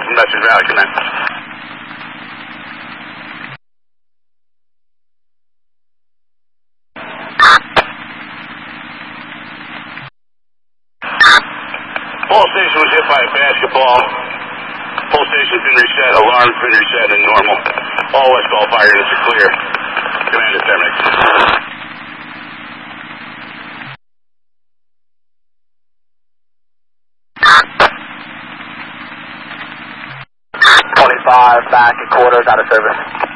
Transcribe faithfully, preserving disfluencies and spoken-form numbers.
from Message Valley, command. Pole station was hit by a basketball. Pole station's been reset, alarm's been reset and normal. All West Gulf fire units are clear. Command is there, mate. twenty-five back at quarters, out of service.